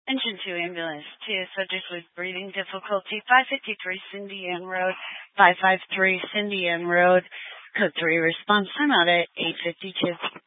Engine 2 ambulance to subject with breathing difficulty, 553 Cindy Ann Road, 553 Cindy Ann Road, code 3 response time out at 8:52.